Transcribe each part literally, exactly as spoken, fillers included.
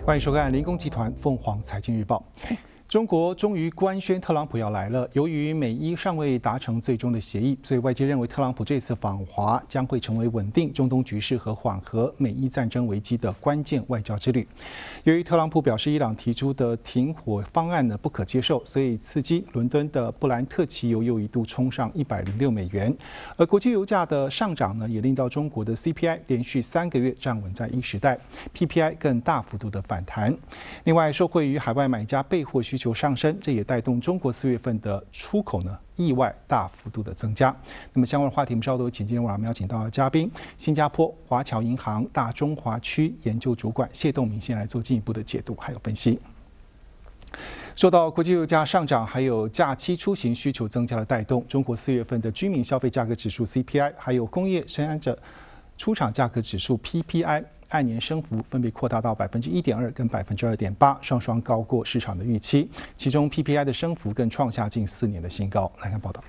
欢迎收看林工集团凤凰财经日报。中国终于官宣特朗普要来了。由于美伊尚未达成最终的协议，所以外界认为特朗普这次访华将会成为稳定中东局势和缓和美伊战争危机的关键外交之旅。由于特朗普表示伊朗提出的停火方案呢不可接受，所以刺激伦敦的布兰特期油又一度冲上一百零六美元。而国际油价的上涨呢，也令到中国的 C P I 连续三个月站稳在一时代 ，P P I 更大幅度的反弹。另外，受惠于海外买家备货需求上升，这也带动中国四月份的出口呢意外大幅度的增加。那么相关的话题，我们稍后请今天晚上我们邀请到的嘉宾，新加坡华侨银行大中华区研究主管谢栋明先来做进一步的解读还有分析。受到国际油价上涨，还有假期出行需求增加的带动，中国四月份的居民消费价格指数 C P I， 还有工业生产者出厂价格指数 P P I。按年升幅分别扩大到百分之一点二跟百分之二点八，双双高过市场的预期。其中 P P I 的升幅更创下近四年的新高。来看报道。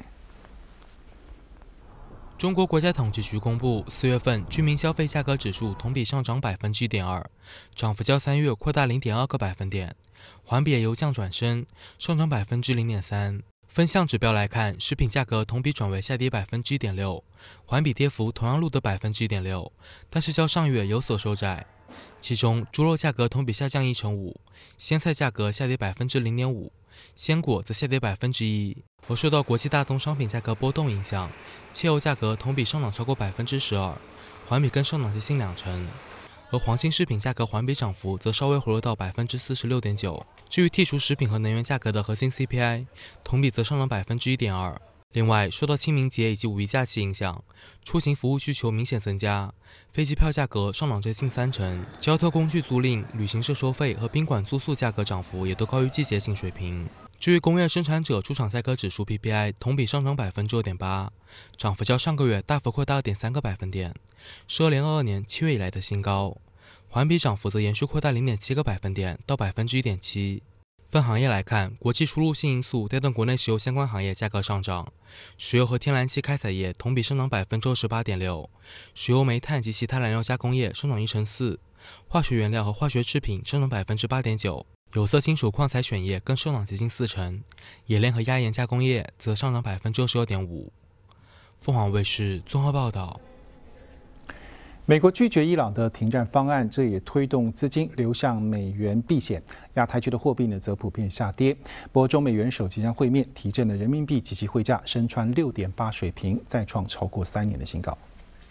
中国国家统计局公布，四月份居民消费价格指数同比上涨百分之一点二，涨幅较三月扩大零点二个百分点，环比也由降转升，上涨百分之零点三。分项指标来看，食品价格同比转为下跌百分之一点六，环比跌幅同样录得百分之一点六，但是较上月有所收窄。其中，猪肉价格同比下降一成五，鲜菜价格下跌百分之零点五，鲜果则下跌百分之一。而受到国际大宗商品价格波动影响，汽油价格同比上涨超过百分之十二，环比更上涨接近两成。而黄金饰品价格环比涨幅则稍微回落到百分之四十六点九。至于剔除食品和能源价格的核心 C P I， 同比则上涨百分之一点二。另外，受到清明节以及五一假期影响，出行服务需求明显增加，飞机票价格上涨接近三成，交通工具租赁、旅行社收费和宾馆住宿价格涨幅也都高于季节性水平。至于工业生产者出厂价格指数 P P I， 同比上涨百分之二点八，涨幅较上个月大幅扩大二点三个百分点，是二零二二年七月以来的新高。环比涨幅则延续扩大零点七个百分点到百分之一点七。分行业来看，国际输入性因素带动国内石油相关行业价格上涨，石油和天然气开采业同比上涨百分之二十八点六，石油煤炭及其他燃料加工业上涨一成四，化学原料和化学制品上涨百分之八点九，有色金属矿采选业更上涨接近四成，冶炼和压延加工业则上涨百分之二十二点五。凤凰卫视综合报道。 美国拒绝伊朗的停战方案，这也推动资金流向美元避险。亚太区的货币呢则普遍下跌。不过中美元首即将会面，提振了人民币及其汇价升穿六点八水平，再创超过三年的新高。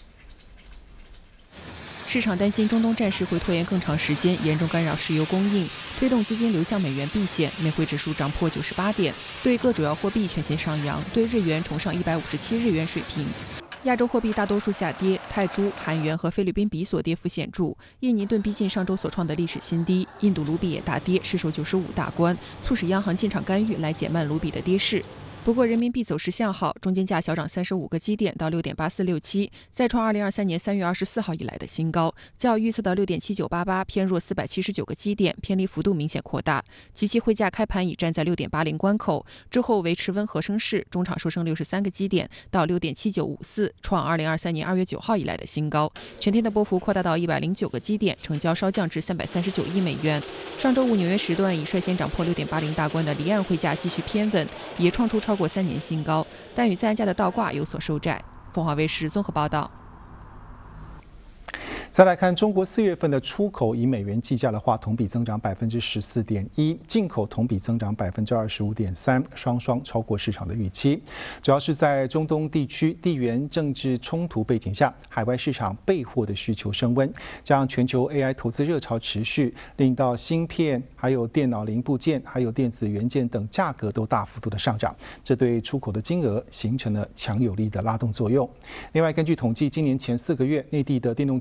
市场担心中东战事会拖延更长时间，严重干扰石油供应，推动资金流向美元避险。美汇指数涨破九十八点，对各主要货币全线上扬，对日元重上一百五十七日元水平。亚洲货币大多数下跌，泰铢、韩元和菲律宾比索跌幅显著，印尼盾逼近上周所创的历史新低，印度卢比也大跌，失守九十五大关，促使央行进场干预来减慢卢比的跌势。不过人民币走势向好，中间价小涨三十五个基点到六点八四六七，再创二零二三年三月二十四号以来的新高，较预测的六点七九八八偏弱四百七十九个基点，偏离幅度明显扩大。及其汇价开盘已站在六点八零关口，之后维持温和升势，中场收升六十三个基点到六点七九五四，创二零二三年二月九号以来的新高。全天的波幅扩大到一百零九个基点，成交稍降至三百三十九亿美元。上周五纽约时段已率先涨破六点八零大关的离岸汇价继续偏稳，也创出超过三年新高，但与在岸价的倒挂有所收窄。凤凰卫视综合报道。 再来看中国四月份的出口，以美元计价的话，同比增长百分之十四点一，进口同比增长百分之二十五点三，双双超过市场的预期。主要是在中东地区地缘政治冲突背景下，海外市场备货的需求升温，加上全球 A I 投资热潮持续，令到芯片、还有电脑零部件、还有电子元件等价格都大幅度的上涨，这对出口的金额形成了强有力的拉动作用。另外，根据统计，今年前四个月内地的电动